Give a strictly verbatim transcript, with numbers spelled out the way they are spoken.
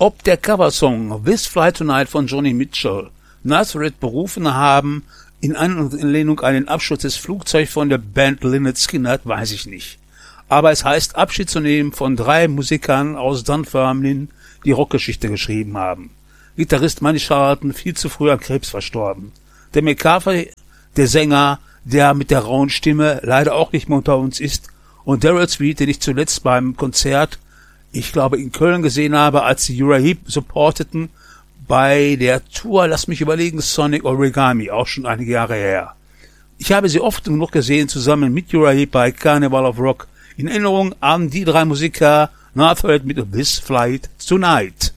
Ob der Coversong This Flight Tonight von Joni Mitchell Nazareth berufen haben, in Anlehnung an den Absturz des Flugzeugs von der Band Lynyrd Skynyrd, weiß ich nicht. Aber es heißt, Abschied zu nehmen von drei Musikern aus Dunfermline, die Rockgeschichte geschrieben haben. Gitarrist Manny Charlton, viel zu früh an Krebs verstorben. Der McCarthy, der Sänger, der mit der rauen Stimme leider auch nicht mehr unter uns ist, und Daryl Sweet, den ich zuletzt beim Konzert, ich glaube in Köln gesehen habe, als sie Uriah Heep supporteten, bei der Tour, lass mich überlegen, Sonic Origami, auch schon einige Jahre her. Ich habe sie oft genug gesehen, zusammen mit Uriah Heep bei Carnival of Rock, in Erinnerung an die drei Musiker, Nazareth mit This Flight Tonight.